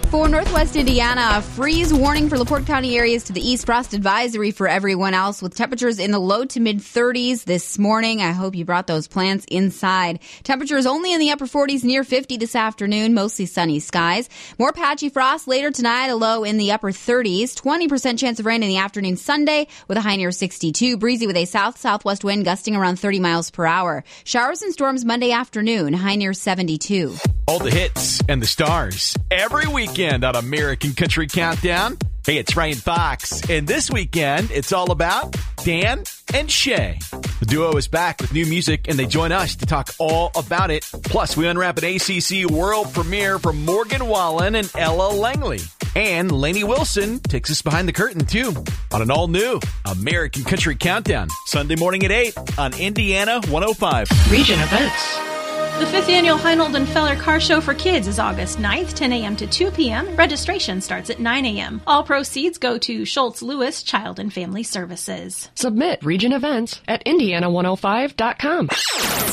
For Northwest Indiana, a freeze warning for LaPorte County areas to the east, frost advisory for everyone else with temperatures in the low to mid 30s this morning. I hope you brought those plants inside. Temperatures only in the upper 40s, near 50 this afternoon, mostly sunny skies. More patchy frost later tonight, a low in the upper 30s. 20% chance of rain in the afternoon Sunday with a high near 62. Breezy with a south-southwest wind gusting around 30 miles per hour. Showers and storms Monday afternoon, high near 72. All the hits and the stars every weekend on American Country Countdown. Hey, it's Ryan Fox, and this weekend it's all about Dan and Shay. The duo is back with new music, and they join us to talk all about it. Plus, we unwrap an ACC world premiere from Morgan Wallen and Ella Langley. And Lainey Wilson takes us behind the curtain, too, on an all-new American Country Countdown. Sunday morning at 8 on Indiana 105. Region events. The 5th Annual Heinold and Feller Car Show for Kids is August 9th, 10 a.m. to 2 p.m. Registration starts at 9 a.m. All proceeds go to Schultz Lewis Child and Family Services. Submit region events at Indiana105.com.